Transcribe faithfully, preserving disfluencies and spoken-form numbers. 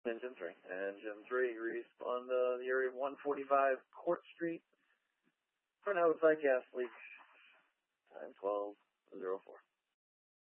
Engine three. Engine three, respond to the area one forty-five Court Street for an outside gas leak.